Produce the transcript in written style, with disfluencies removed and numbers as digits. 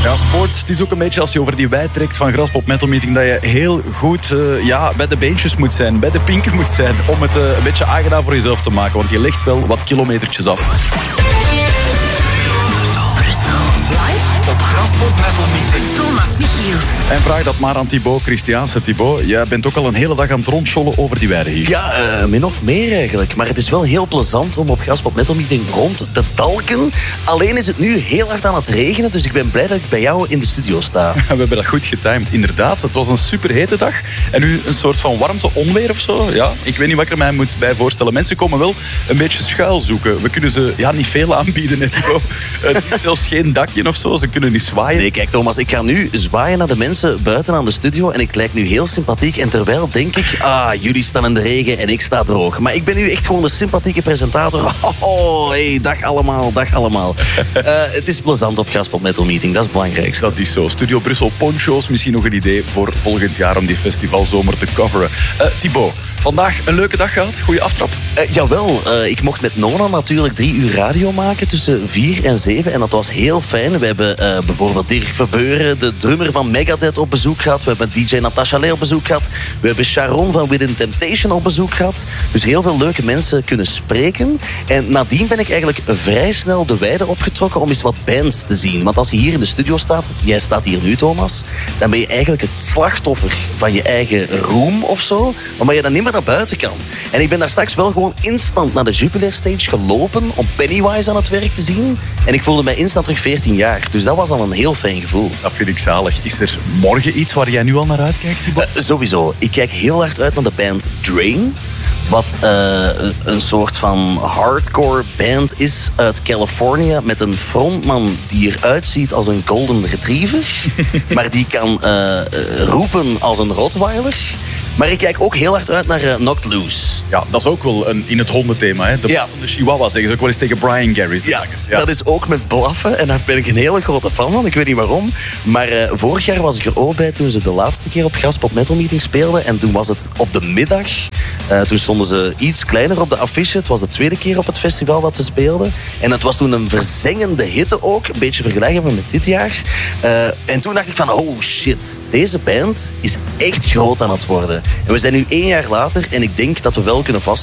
Ja, sport, het is ook een beetje als je over die wei trekt van Graspop Metal Meeting, dat je heel goed bij de beentjes moet zijn, bij de pinken moet zijn, om het een beetje aangenaam voor jezelf te maken. Want je legt wel wat kilometertjes af. Op Graspop Metal Meeting. Thomas Michiels. En vraag dat maar aan Thibaut Christiaanse. Thibaut, jij bent ook al een hele dag aan het rondschollen over die weide hier. Ja, min of meer eigenlijk. Maar het is wel heel plezant om op Graspop Metal Meeting rond te dalken. Alleen is het nu heel hard aan het regenen, dus ik ben blij dat ik bij jou in de studio sta. We hebben dat goed getimed. Inderdaad, het was een superhete dag. En nu een soort van warmte-onweer of zo. Ja, ik weet niet wat ik er mij moet bij voorstellen. Mensen komen wel een beetje schuil zoeken. We kunnen ze niet veel aanbieden, net Thibaut. Het is zelfs geen dakje of zo. Ze kunnen niet zwaaien. Nee, kijk Thomas, ik ga nu zwaaien naar de mensen buiten aan de studio en ik lijk nu heel sympathiek. En terwijl denk ik, jullie staan in de regen en ik sta droog. Maar ik ben nu echt gewoon de sympathieke presentator. Hey, dag allemaal, dag allemaal. Het is plezant op Graspop Metal Meeting, dat is het belangrijkste. Dat is zo. Studio Brussel Poncho's, misschien nog een idee voor volgend jaar om die festivalzomer te coveren. Thibaut, vandaag een leuke dag gehad? Goeie aftrap? Jawel, ik mocht met Nona natuurlijk 3 uur radio maken tussen 4 en 7 en dat was heel fijn. We hebben bijvoorbeeld Dirk Verbeuren, de drummer van Megadeth, op bezoek gehad. We hebben DJ Natasha Lee op bezoek gehad. We hebben Sharon van Within Temptation op bezoek gehad. Dus heel veel leuke mensen kunnen spreken. En nadien ben ik eigenlijk vrij snel de weide opgetrokken om eens wat bands te zien. Want als je hier in de studio staat, jij staat hier nu Thomas, dan ben je eigenlijk het slachtoffer van je eigen roem of zo, maar je dan niet meer naar buiten kan. En ik ben daar straks wel gewoon instant naar de Jupiler Stage gelopen om Pennywise aan het werk te zien. En ik voelde mij instant terug 14 jaar. Dus dat was al een heel fijn gevoel. Dat vind ik zalig. Is er morgen iets waar jij nu al naar uitkijkt, Thibaut? Sowieso. Ik kijk heel hard uit naar de band Drain. Wat een soort van hardcore band is uit Californië met een frontman die eruit ziet als een golden retriever. Maar die kan roepen als een rottweiler. Maar ik kijk ook heel hard uit naar Knocked Loose. Ja, dat is ook wel in het hondenthema. Hè? De van de Chihuahua zeggen ze ook wel eens tegen Brian Garris. Ja, dat is ook met blaffen. En daar ben ik een hele grote fan van. Ik weet niet waarom. Maar vorig jaar was ik er ook bij toen ze de laatste keer op Graspop Metal Meeting speelden. En toen was het op de middag. Toen stonden ze iets kleiner op de affiche. Het was de tweede keer op het festival dat ze speelden. En het was toen een verzengende hitte ook. Een beetje vergelijkbaar met dit jaar. En toen dacht ik van, oh shit. Deze band is echt groot aan het worden. En we zijn nu 1 jaar later en ik denk dat we wel kunnen vaststellen